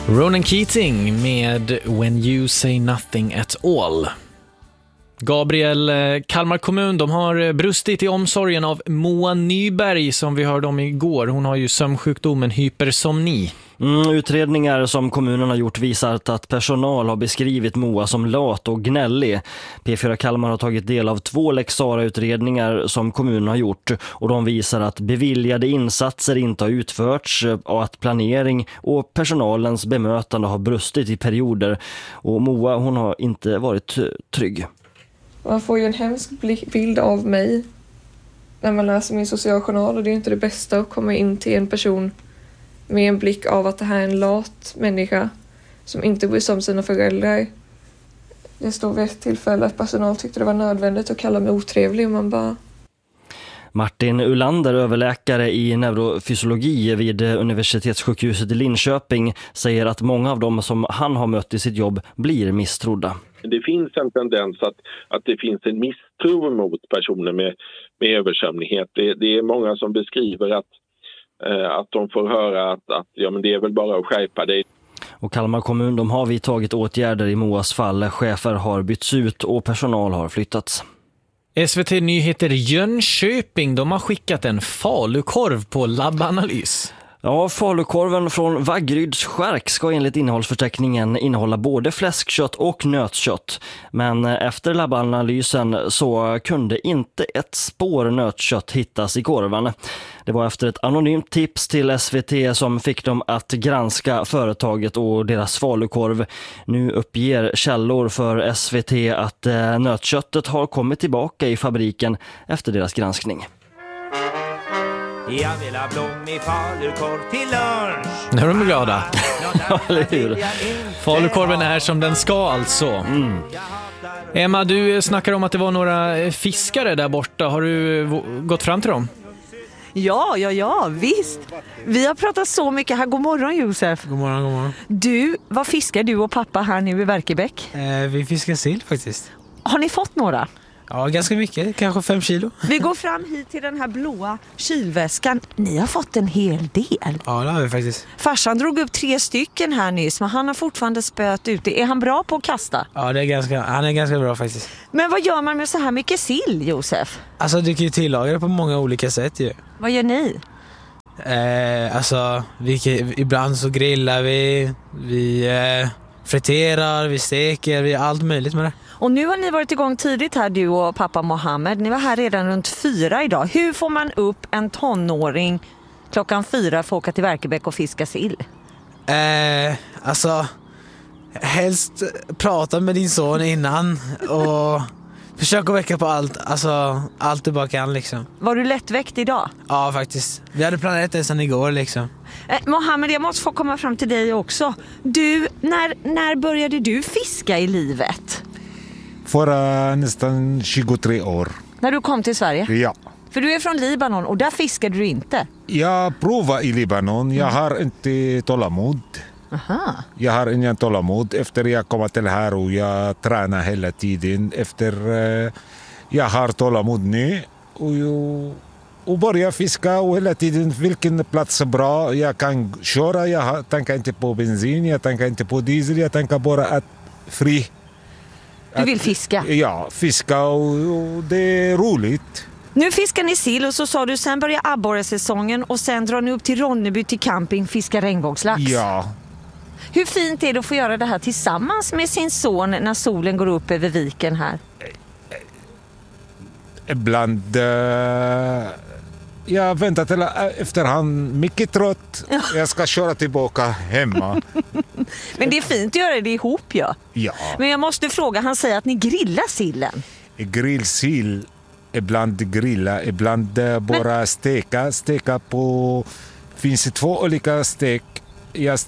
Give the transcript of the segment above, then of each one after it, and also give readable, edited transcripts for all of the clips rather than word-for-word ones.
Ronan Keating med When You Say Nothing At All. Gabriel, Kalmar kommun, de har brustit i omsorgen av Moa Nyberg som vi hörde om igår. Hon har ju sömnsjukdomen hypersomni. Utredningar som kommunen har gjort visar att personal har beskrivit Moa som lat och gnällig. P4 Kalmar har tagit del av 2 Lex Sarah-utredningar som kommunen har gjort och de visar att beviljade insatser inte har utförts och att planering och personalens bemötande har brustit i perioder. Och Moa, hon har inte varit trygg. Man får ju en hemsk bild av mig när man läser min socialjournal och det är inte det bästa att komma in till en person med en blick av att det här är en lat människa som inte bryr sig om sina föräldrar. Det stod vid ett tillfälle att personal tyckte det var nödvändigt att kalla mig otrevlig och man bara... Martin Ulander, överläkare i neurofysiologi vid universitetssjukhuset i Linköping, säger att många av dem som han har mött i sitt jobb blir misstrodda. Det finns en tendens att det finns en misstro mot personer med översömnighet. Det är många som beskriver att de får höra att ja, men det är väl bara att skärpa dig. Och Kalmar kommun, de har vidtagit åtgärder i Moas fall. Chefer har bytts ut och personal har flyttats. SVT Nyheter Jönköping, de har skickat en falukorv på labbanalys. Ja, falukorven från Vagryds skärk ska enligt innehållsförteckningen innehålla både fläskkött och nötkött. Men efter labbanalysen så kunde inte ett spår nötkött hittas i korven. Det var efter ett anonymt tips till SVT som fick dem att granska företaget och deras falukorv. Nu uppger källor för SVT att nötköttet har kommit tillbaka i fabriken efter deras granskning. Jag vill ha blommig falukorv till lunch. Nu är de glada. Eller hur? Falukorven är som den ska alltså. Emma, du snackar om att det var några fiskare där borta. Har du gått fram till dem? Ja, visst. Vi har pratat så mycket här. God morgon, Josef. God morgon. Du, vad fiskar du och pappa här nu i Verkebäck? Vi fiskar sill faktiskt. Har ni fått några? Ja, ganska mycket. Kanske 5 kilo. Vi går fram hit till den här blåa kylväskan. Ni har fått en hel del. Ja, det har vi faktiskt. Farsan drog upp 3 stycken här nyss, men han har fortfarande spöt ute. Är han bra på att kasta? Ja, han är ganska bra faktiskt. Men vad gör man med så här mycket sill, Josef? Alltså, du kan ju tillaga det på många olika sätt ju. Vad gör ni? Ibland så grillar vi friterar, vi steker, vi allt möjligt med det. Och nu har ni varit igång tidigt här, du och pappa Mohammed. Ni var här redan runt 4 idag. Hur får man upp en tonåring klockan 4 för att åka till Verkebäck och fiska sill? Helst prata med din son innan och försöka väcka på allt du bara kan liksom. Var du lättväckt idag? Ja, faktiskt. Vi hade planerat det sedan igår liksom. Mohammed, jag måste få komma fram till dig också. Du, när började du fiska i livet? För nästan 23 år. När du kom till Sverige? Ja. För du är från Libanon och där fiskade du inte? Jag provade i Libanon. Jag har inte tålamod. Aha. Jag har ingen tålamod efter jag kom till här och jag tränar hela tiden. Jag har tålamod nu och börjar fiska och hela tiden vilken plats är bra. Jag kan köra, jag tänker inte på bensin, jag tänker inte på diesel, jag tänker bara att fri. Du vill fiska? Ja, fiska och det är roligt. Nu fiskar ni sill och så sa du sen börjar abborresäsongen och sen drar ni upp till Ronneby till camping fiska regnbågslax. Ja. Hur fint är det att få göra det här tillsammans med sin son när solen går upp över viken här? Ibland jag väntar till efterhand mycket trött. Jag ska köra tillbaka hemma. Men det är fint att göra det ihop, ja. Ja. Men jag måste fråga, han säger att ni grillar sillen. Grillsill, ibland grilla, ibland bara steka på. Finns det 2 olika stek. Jag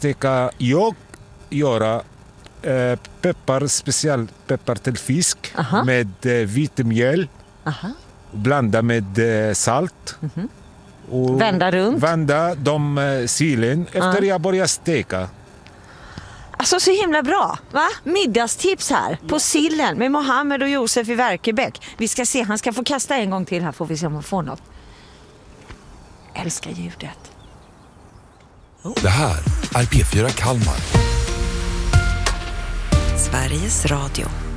göra peppar, specialpeppar till fisk. Aha. Med vit mjöl. Aha. Blanda med salt. Mm-hmm. Och vända de sillen efter jag börjar steka. Alltså så himla bra, va? Middagstips här på sillen med Mohammed och Josef i Verkebäck. Vi ska se, han ska få kasta en gång till här, får vi se om han får något. Älskar ljudet. Det här är P4 Kalmar. Sveriges Radio.